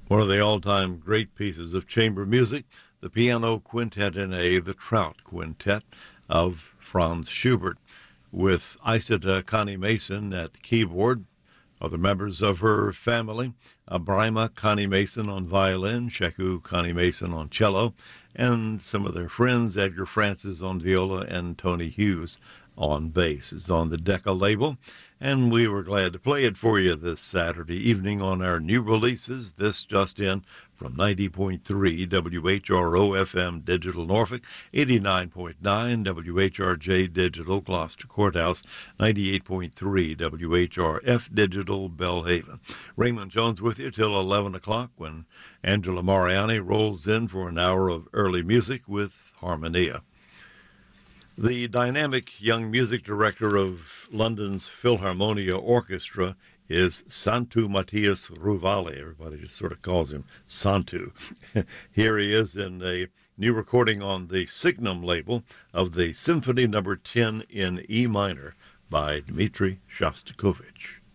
One of the all-time great pieces of chamber music, the piano quintet in A, the Trout Quintet of Franz Schubert, with Isita Connie Mason at the keyboard, other members of her family, Brima Connie Mason on violin, Sheku Connie Mason on cello, and some of their friends, Edgar Francis on viola and Tony Hughes on bass. It's on the Decca label, and we were glad to play it for you this Saturday evening on our new releases. This just in from 90.3 WHRO-FM Digital Norfolk, 89.9 WHRJ Digital Gloucester Courthouse, 98.3 WHRF Digital Bellhaven. Raymond Jones with you till 11 o'clock when Angela Mariani rolls in for an hour of early music with Harmonia. The dynamic young music director of London's Philharmonia Orchestra is Santu Matthias Ruvali. Everybody just sort of calls him Santu. Here he is in a new recording on the Signum label of the Symphony No. 10 in E minor by Dmitri Shostakovich.